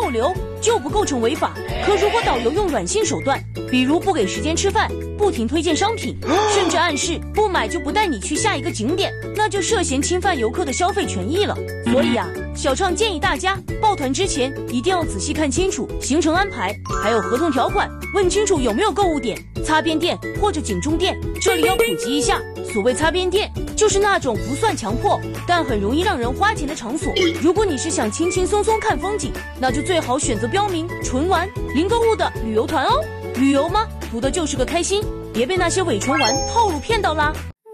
扣留，就不构成违法。可如果导游用软性手段，比如不给时间吃饭，不停推荐商品，甚至暗示不买就不带你去下一个景点，那就涉嫌侵犯游客的消费权益了。所以啊，小畅建议大家报团之前一定要仔细看清楚行程安排，还有合同条款，问清楚有没有购物点、擦边店或者景中店。这里要普及一下，所谓擦边店，就是那种不算强迫，但很容易让人花钱的场所。如果你是想轻轻松松看风景，那就最好选择标明纯玩零购物的旅游团哦。旅游嘛，图的就是个开心，别被那些伪纯玩套路骗到啦。